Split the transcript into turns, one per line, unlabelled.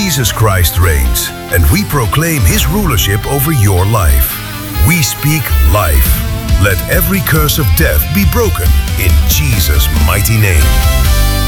Jesus Christ reigns, and we proclaim His rulership over your life. We speak life. Let every curse of death be broken in Jesus' mighty name.